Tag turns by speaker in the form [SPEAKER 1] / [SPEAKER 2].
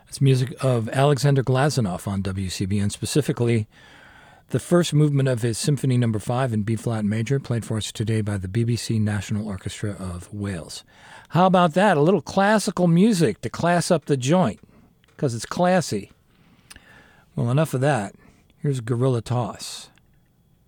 [SPEAKER 1] It's music of Alexander Glazunov on WCBN, specifically the first movement of his Symphony No. 5 in B-flat major, played for us today by the BBC National Orchestra of Wales. How about that? A little classical music to class up the joint, because it's classy. Well, enough of that. Here's Gorilla Toss.